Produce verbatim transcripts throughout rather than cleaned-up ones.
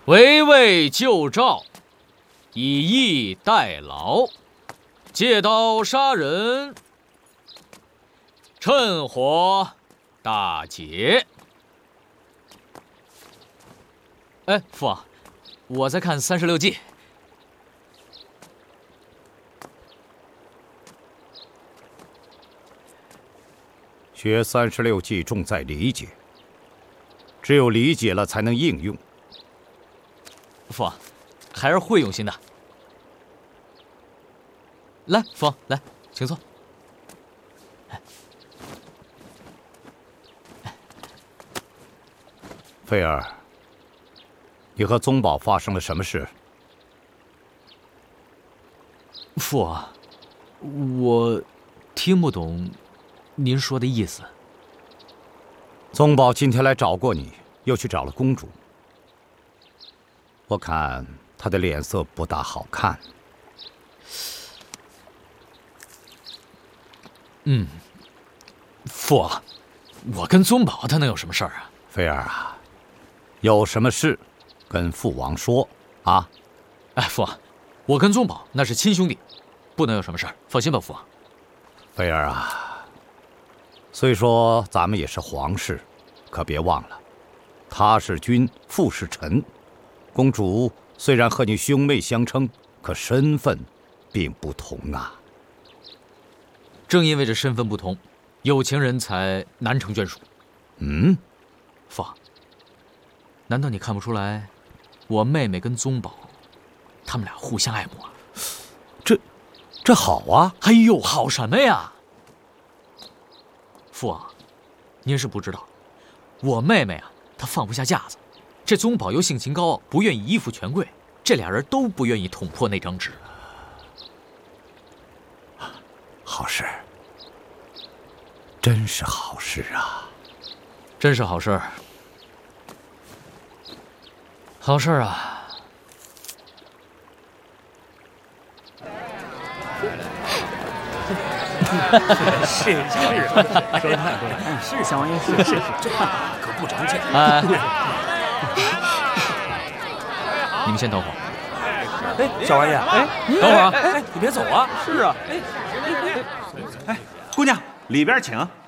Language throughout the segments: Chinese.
围魏救赵，以逸待劳，借刀杀人，趁火打劫。哎，父王，我在看《三十六计》。 学三十六计重在理解，只有理解了才能应用。 父王，孩儿会用心的。来，父王，来，请坐。 菲儿，你和宗保发生了什么事？ 父王，我听不懂您说的意思。 宗保今天来找过你，又去找了公主。我看他的脸色不大好看。 嗯，父王，我跟宗保他能有什么事儿啊？ 菲儿啊，有什么事跟父王说啊？ 哎，父王，我跟宗保那是亲兄弟，不能有什么事儿，放心吧，父王。 菲儿啊，虽说咱们也是皇室，可别忘了，他是君，父是臣。公主虽然和你兄妹相称，可身份并不同啊。 正因为这身份不同，有情人才难成眷属。 嗯， 父王，难道你看不出来，我妹妹跟宗保，他们俩互相爱慕啊？ 这，这好啊！ 哎呦，好什么呀？父王，您是不知道，我妹妹啊，她放不下架子。这宗保又性情高傲，不愿意依附权贵，这俩人都不愿意捅破那张纸。 好事，真是好事啊！ 真是好事，好事啊！ 是是，说的太对了，是小王爷，是是，这可不常见。 哎，你们先等会儿。 哎，小王爷，哎， 等会儿啊！ 哎，你别走啊！ 是啊，哎，哎，姑娘里边请。啊，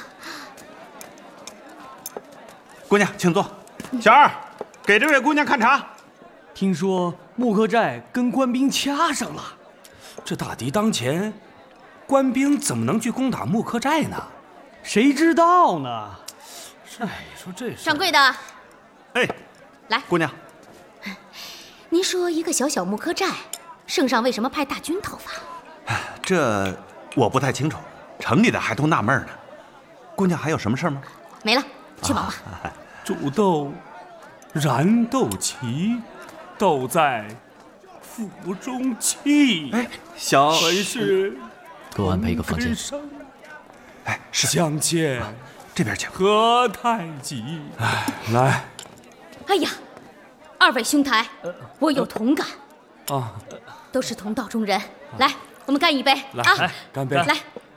姑娘请坐。小二，给这位姑娘看茶。 听说木克寨跟官兵掐上了，这大敌当前，官兵怎么能去攻打木克寨呢？谁知道呢？哎，你说这掌柜的， 哎， 来， 姑娘， 您说一个小小木克寨，圣上为什么派大军讨伐？ 这我不太清楚，城里的还都纳闷呢。姑娘还有什么事吗？ 没了，去忙吧。 啊、煮豆，燃豆萁，豆在釜中泣。 哎，小本是给我安排一个房间。 哎，是相见。 啊这边请。 何太急！哎，来。 哎呀，二位兄台，我有同感。 啊， 都是同道中人，来，我们干一杯来啊！ 干杯！ 来，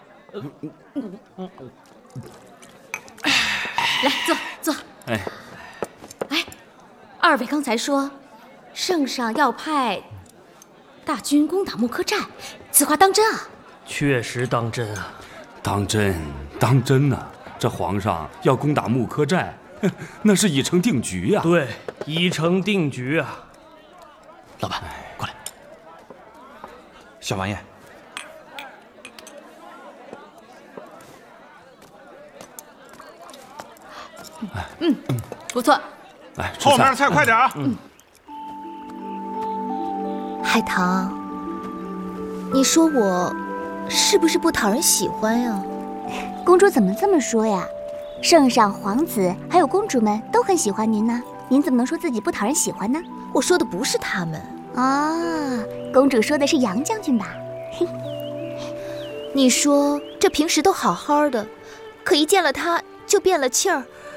来坐坐。 哎， 哎，二位刚才说，圣上要派大军攻打木克寨，此话当真啊？ 确实当真啊！ 当真，当真呐、啊！这皇上要攻打木克寨，那是已成定局呀、啊。 对，已成定局啊！ 老板，过来。 小王爷， 嗯，不错。 来， 后面菜快点啊！ 嗯。海棠，你说我是不是不讨人喜欢呀？ 公主怎么这么说呀？圣上、皇子还有公主们都很喜欢您呢，您怎么能说自己不讨人喜欢呢？ 我说的不是他们啊，公主说的是杨将军吧？ 你说这平时都好好的，可一见了他就变了气儿，